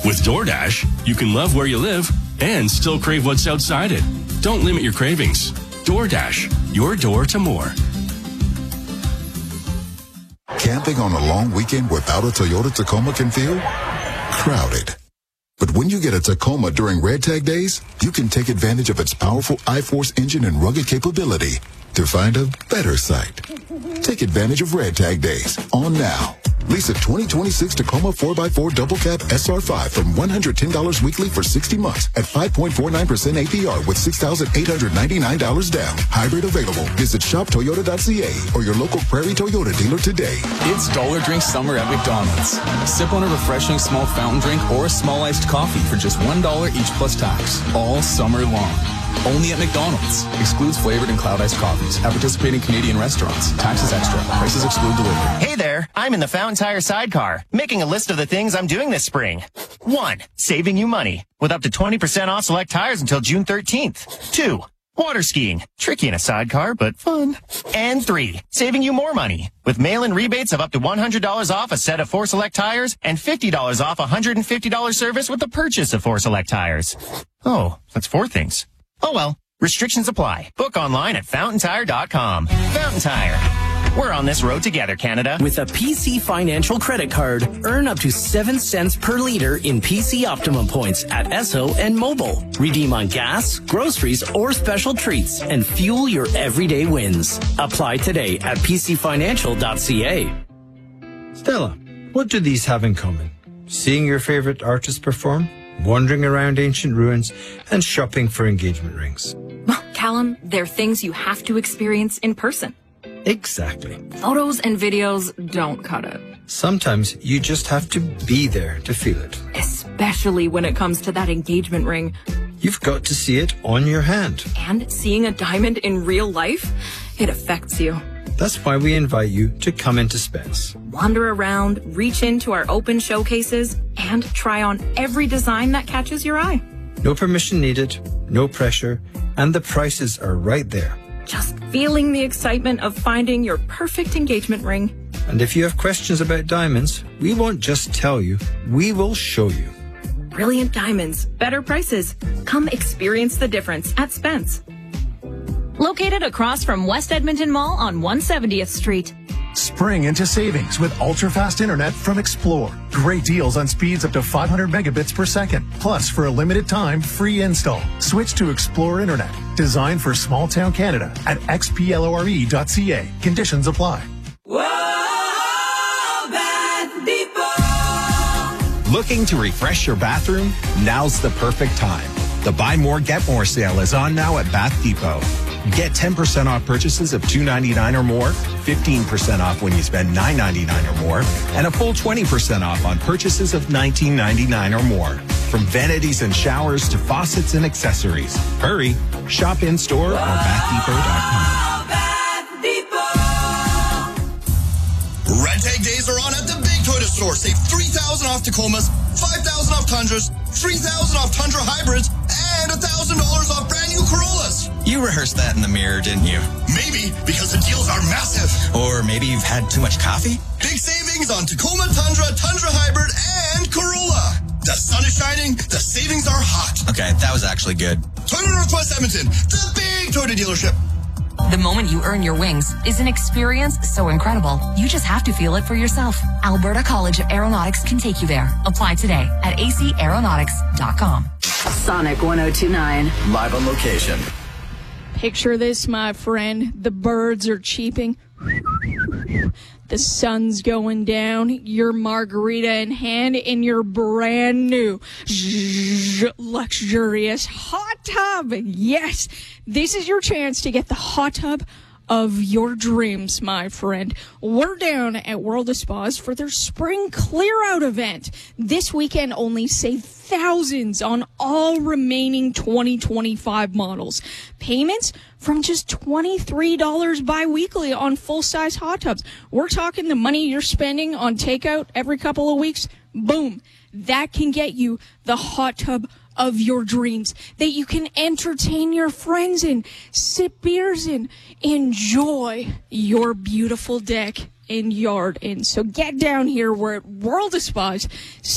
With DoorDash, you can love where you live and still crave what's outside it. Don't limit your cravings. DoorDash, your door to more. Camping on a long weekend without a Toyota Tacoma can feel crowded. But when you get a Tacoma during Red Tag Days, you can take advantage of its powerful iForce engine and rugged capability to find a better site. Take advantage of Red Tag Days on now. Lease a 2026 Tacoma 4x4 double cab SR5 from $110 weekly for 60 months at 5.49% APR with $6,899 down. Hybrid available. Visit shoptoyota.ca or your local Prairie Toyota dealer today. It's Dollar Drink Summer at McDonald's. Sip on a refreshing small fountain drink or a small iced coffee for just $1 each plus tax. All summer long. Only at McDonald's. Excludes flavored and cloud iced coffees. At participating Canadian restaurants. Taxes extra. Prices exclude delivery. Hey there. I'm in the Fountain Tire sidecar, making a list of the things I'm doing this spring. 1. Saving you money with up to 20% off select tires until June 13th. 2. Water skiing. Tricky in a sidecar, but fun. And 3. Saving you more money with mail-in rebates of up to $100 off a set of 4 select tires and $50 off a $150 service with the purchase of 4 select tires. Oh, that's 4 things. Oh well, restrictions apply. Book online at fountaintire.com. Fountain Tire. We're on this road together, Canada. With a PC Financial credit card, earn up to 7 cents per liter in PC Optimum points at Esso and Mobile. Redeem on gas, groceries, or special treats and fuel your everyday wins. Apply today at pcfinancial.ca. Stella, what do these have in common? Seeing your favorite artist perform, wandering around ancient ruins, and shopping for engagement rings. Well, Callum, they're things you have to experience in person. Exactly. Photos and videos don't cut it. Sometimes you just have to be there to feel it. Especially when it comes to that engagement ring. You've got to see it on your hand. And seeing a diamond in real life, it affects you. That's why we invite you to come into Spence. Wander around, reach into our open showcases, and try on every design that catches your eye. No permission needed, no pressure, and the prices are right there. Just feeling the excitement of finding your perfect engagement ring. And if you have questions about diamonds, we won't just tell you, we will show you. Brilliant diamonds, better prices. Come experience the difference at Spence. Located across from West Edmonton Mall on 170th Street. Spring into savings with ultra-fast internet from Explore. Great deals on speeds up to 500 megabits per second. Plus, for a limited time, free install. Switch to Explore Internet. Designed for small-town Canada at xplore.ca. Conditions apply. Looking to refresh your bathroom? Now's the perfect time. The Buy More, Get More sale is on now at Bath Depot. Get 10% off purchases of $2.99 or more, 15% off when you spend $9.99 or more, and a full 20% off on purchases of $19.99 or more. From vanities and showers to faucets and accessories. Hurry! Shop in-store or bathdepot.com. Red Tag Days are on at the Big Toyota Store. Save $3,000 off Tacomas, $5,000 off Tundras, $3,000 off Tundra Hybrids, and $1,000 off brand new Corollas. You rehearsed that in the mirror, didn't you? Maybe, because the deals are massive. Or maybe you've had too much coffee? Big savings on Tacoma, Tundra, Tundra Hybrid, and Corolla. The sun is shining, the savings are hot. Okay, that was actually good. Toyota Northwest Edmonton, the big Toyota dealership. The moment you earn your wings is an experience so incredible, you just have to feel it for yourself. Alberta College of Aeronautics can take you there. Apply today at acaeronautics.com. Sonic 1029. Live on location. Picture this, my friend. The birds are cheeping. The sun's going down, your margarita in hand, in your brand new luxurious hot tub. Yes, this is your chance to get the hot tub of your dreams, my friend. We're down at World of Spas for their spring clear out event. This weekend only, save thousands on all remaining 2025 models. Payments from just $23 bi-weekly on full-size hot tubs. We're talking the money you're spending on takeout every couple of weeks. Boom. That can get you the hot tub of your dreams that you can entertain your friends in, sip beers in, enjoy your beautiful deck and yard in. So get down here. We're at World of Spas.